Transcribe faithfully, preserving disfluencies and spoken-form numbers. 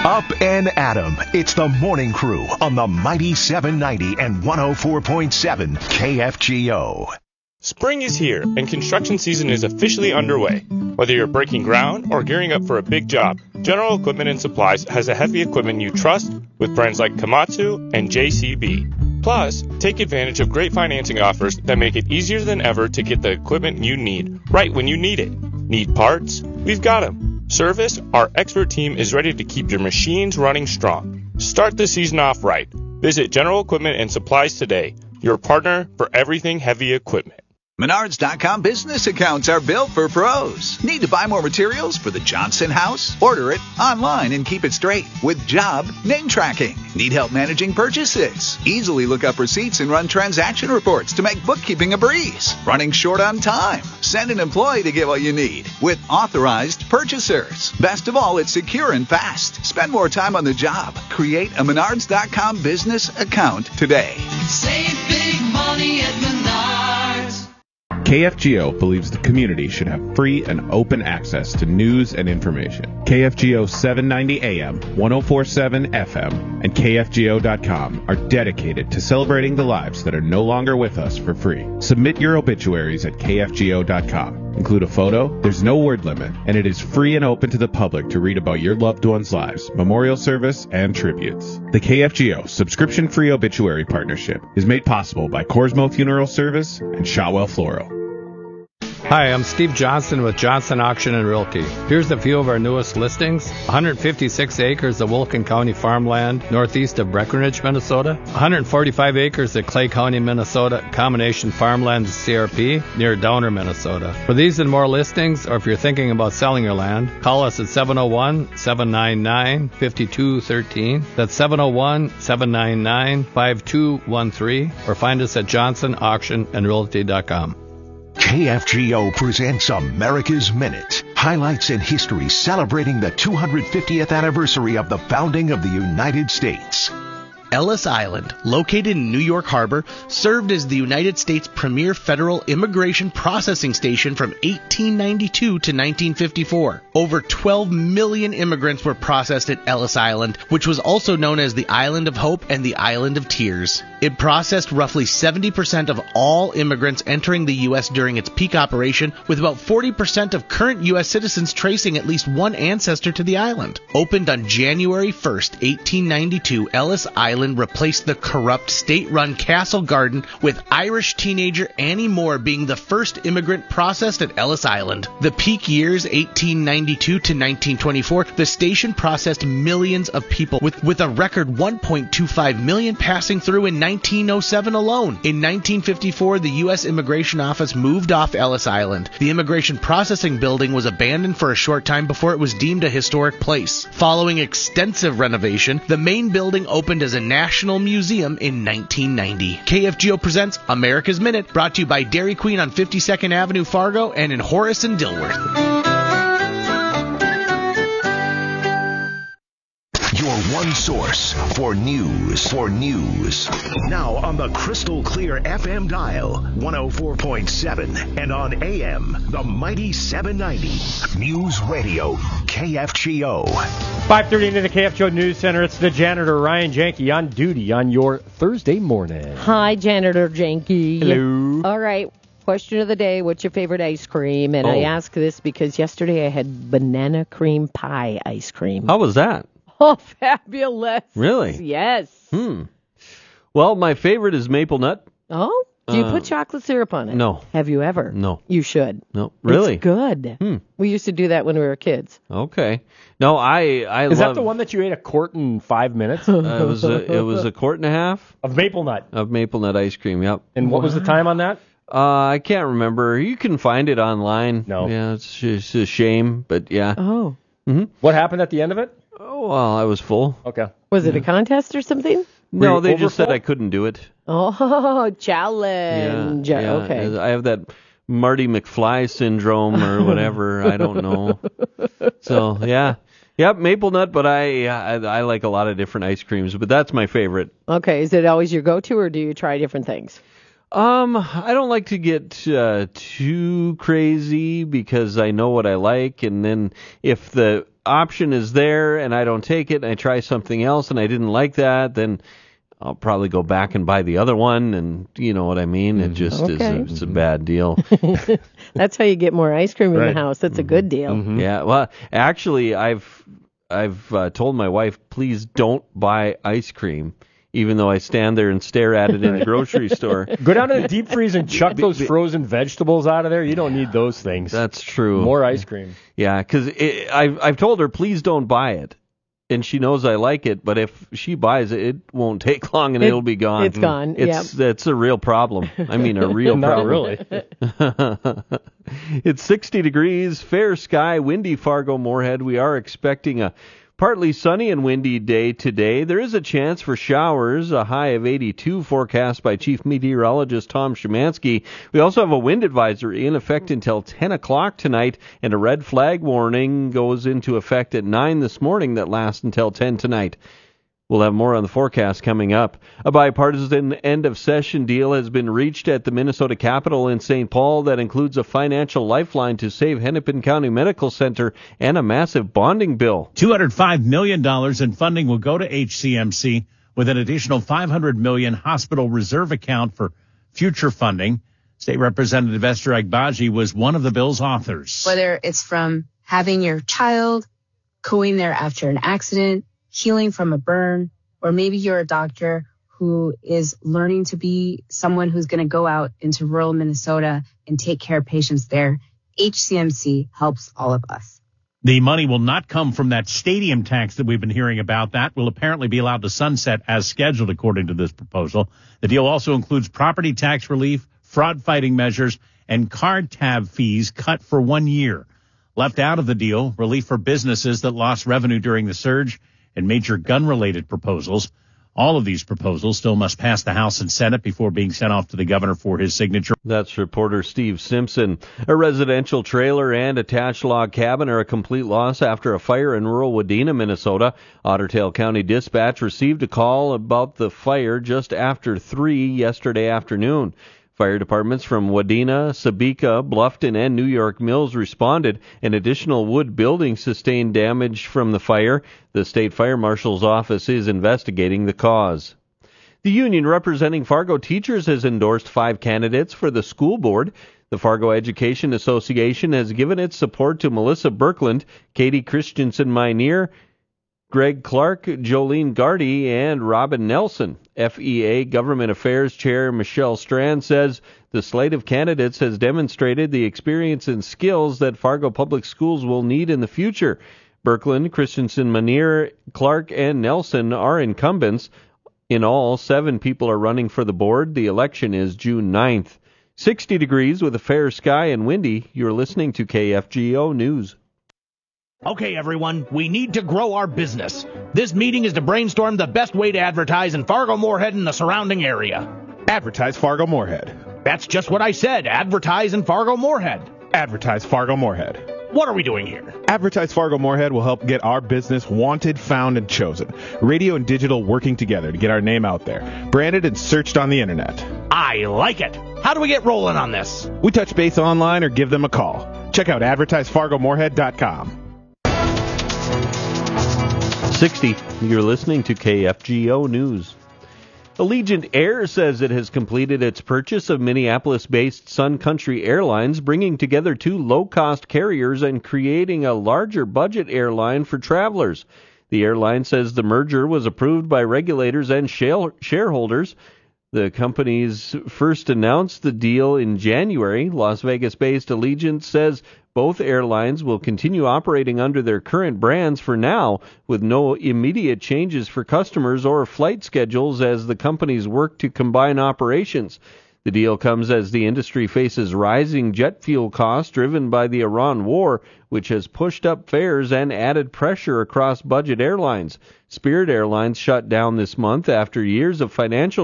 Up and Adam. It's the morning crew on the Mighty seven ninety and one oh four point seven K F G O. Spring is here, and construction season is officially underway. Whether you're breaking ground or gearing up for a big job, General Equipment and Supplies has the heavy equipment you trust with brands like Komatsu and J C B. Plus, take advantage of great financing offers that make it easier than ever to get the equipment you need right when you need it. Need parts? We've got them. Service? Our expert team is ready to keep your machines running strong. Start the season off right. Visit General Equipment and Supplies today, your partner for everything heavy equipment. Menards dot com business accounts are built for pros. Need to buy more materials for the Johnson house? Order it online and keep it straight with job name tracking. Need help managing purchases? Easily look up receipts and run transaction reports to make bookkeeping a breeze. Running short on time? Send an employee to get what you need with authorized purchasers. Best of all, it's secure and fast. Spend more time on the job. Create a Menards dot com business account today. Save big money at Menards. K F G O believes the community should have free and open access to news and information. K F G O seven ninety A M, one oh four point seven F M, and K F G O dot com are dedicated to celebrating the lives that are no longer with us for free. Submit your obituaries at K F G O dot com. Include a photo, there's no word limit, and it is free and open to the public to read about your loved ones' lives, memorial service, and tributes. The K F G O subscription-free obituary partnership is made possible by Corsmo Funeral Service and Shotwell Floral. Hi, I'm Steve Johnson with Johnson Auction and Realty. Here's a few of our newest listings. one hundred fifty-six acres of Wilkin County farmland northeast of Breckenridge, Minnesota. one hundred forty-five acres of Clay County, Minnesota combination farmland C R P near Downer, Minnesota. For these and more listings, or if you're thinking about selling your land, call us at seven oh one, seven nine nine, five two one three. That's seven oh one, seven nine nine, five two one three, or find us at johnson auction and realty dot com. K F G O presents America's Minute. Highlights in history celebrating the two hundred fiftieth anniversary of the founding of the United States. Ellis Island, located in New York Harbor, served as the United States' premier federal immigration processing station from eighteen ninety-two to nineteen fifty-four. Over twelve million immigrants were processed at Ellis Island, which was also known as the Island of Hope and the Island of Tears. It processed roughly seventy percent of all immigrants entering the U S during its peak operation, with about forty percent of current U S citizens tracing at least one ancestor to the island. Opened on January first, eighteen ninety-two, Ellis Island replaced the corrupt state-run Castle Garden, with Irish teenager Annie Moore being the first immigrant processed at Ellis Island. The peak years, eighteen ninety-two to nineteen twenty-four, the station processed millions of people, with, with a record one point two five million passing through in nineteen oh seven alone. In nineteen fifty-four, the U S Immigration Office moved off Ellis Island. The immigration processing building was abandoned for a short time before it was deemed a historic place. Following extensive renovation, the main building opened as a National Museum in nineteen ninety. K F G O presents America's Minute, brought to you by Dairy Queen on fifty-second Avenue, Fargo, and in Horace and Dilworth. Your one source for news. For news. Now on the crystal clear F M dial, one oh four point seven, and on A M, the Mighty seven ninety. News Radio, K F G O. five thirty into the K F G O News Center. It's the janitor, Ryan Janke, on duty on your Thursday morning. Hi, Janitor Janke. Hello. All right. Question of the day, what's your favorite ice cream? And oh. I ask this because yesterday I had banana cream pie ice cream. How was that? Oh, fabulous. Really? Yes. Hmm. Well, my favorite is maple nut. Oh? Do you uh, put chocolate syrup on it? No. Have you ever? No. You should. No. Really? It's good. Hmm. We used to do that when we were kids. Okay. No, I I Is love... that the one that you ate a quart in five minutes? uh, it was a, it was a quart and a half. Of maple nut. Of maple nut ice cream, yep. And what wow. was the time on that? Uh, I can't remember. You can find it online. No. Yeah, it's just a shame, but yeah. Oh. Mm-hmm. What happened at the end of it? Oh, well, I was full. Okay. Was it a contest or something? No, they just said I couldn't do it. Oh, challenge. Yeah, yeah. Okay. I have that Marty McFly syndrome or whatever. I don't know. So, yeah. Yep, maple nut, but I, I I like a lot of different ice creams, but that's my favorite. Okay. Is it always your go-to, or do you try different things? Um, I don't like to get uh, too crazy because I know what I like, and then if the option is there and I don't take it and I try something else and I didn't like that, then I'll probably go back and buy the other one, and you know what I mean? It just Okay. is a, it's a bad deal. That's how you get more ice cream in Right. the house. That's a good deal. Mm-hmm. Yeah, well, actually, I've I've uh, told my wife, please don't buy ice cream, even though I stand there and stare at it in the grocery store. Go down to the deep freeze and chuck those frozen vegetables out of there. You don't need those things. That's true. More ice cream. Yeah, because I've I've told her, please don't buy it. And she knows I like it, but if she buys it, it won't take long and It- it'll be gone. it's gone, It's that's a real problem. I mean, a real Not problem. really. It's sixty degrees, fair sky, windy Fargo Moorhead. We are expecting a partly sunny and windy day today. There is a chance for showers, a high of eighty-two forecast by Chief Meteorologist Tom Szymanski. We also have a wind advisory in effect until ten o'clock tonight, and a red flag warning goes into effect at nine this morning that lasts until ten tonight. We'll have more on the forecast coming up. A bipartisan end-of-session deal has been reached at the Minnesota Capitol in Saint Paul that includes a financial lifeline to save Hennepin County Medical Center and a massive bonding bill. two hundred five million dollars in funding will go to H C M C with an additional five hundred million dollars hospital reserve account for future funding. State Representative Esther Agbaji was one of the bill's authors. Whether it's from having your child going there after an accident, healing from a burn, or maybe you're a doctor who is learning to be someone who's going to go out into rural Minnesota and take care of patients there, H C M C helps all of us. The money will not come from that stadium tax that we've been hearing about. That will apparently be allowed to sunset as scheduled, according to this proposal. The deal also includes property tax relief, fraud-fighting measures, and card tab fees cut for one year. Left out of the deal, relief for businesses that lost revenue during the surge, and major gun-related proposals. All of these proposals still must pass the House and Senate before being sent off to the governor for his signature. That's reporter Steve Simpson. A residential trailer and attached log cabin are a complete loss after a fire in rural Wadena, Minnesota. Otter Tail County Dispatch received a call about the fire just after three yesterday afternoon. Fire departments from Wadena, Sabika, Bluffton, and New York Mills responded. An additional wood building sustained damage from the fire. The state fire marshal's office is investigating the cause. The union representing Fargo teachers has endorsed five candidates for the school board. The Fargo Education Association has given its support to Melissa Birkland, Katie Christensen-Minear, Greg Clark, Jolene Gardy, and Robin Nelson. F E A Government Affairs Chair Michelle Strand says the slate of candidates has demonstrated the experience and skills that Fargo Public Schools will need in the future. Birkland, Christensen-Minear, Clark, and Nelson are incumbents. In all, seven people are running for the board. The election is June ninth. sixty degrees with a fair sky and windy. You're listening to K F G O News. Okay, everyone, we need to grow our business. This meeting is to brainstorm the best way to advertise in Fargo Moorhead and the surrounding area. Advertise Fargo Moorhead. That's just what I said. Advertise in Fargo Moorhead. Advertise Fargo Moorhead. What are we doing here? Advertise Fargo Moorhead will help get our business wanted, found, and chosen. Radio and digital working together to get our name out there. Branded and searched on the internet. I like it. How do we get rolling on this? We touch base online or give them a call. Check out advertise fargo moorhead dot com. sixty. You're listening to K F G O News. Allegiant Air says it has completed its purchase of Minneapolis-based Sun Country Airlines, bringing together two low-cost carriers and creating a larger budget airline for travelers. The airline says the merger was approved by regulators and shareholders. The companies first announced the deal in January. Las Vegas-based Allegiant says both airlines will continue operating under their current brands for now, with no immediate changes for customers or flight schedules as the companies work to combine operations. The deal comes as the industry faces rising jet fuel costs driven by the Iran war, which has pushed up fares and added pressure across budget airlines. Spirit Airlines shut down this month after years of financial